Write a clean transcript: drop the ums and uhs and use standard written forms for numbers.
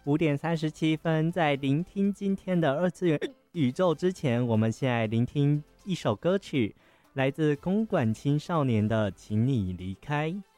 5:37，在聆听今天的二次元宇宙之前，我们现在聆听一首歌曲，来自公馆青少年的《请你离开》。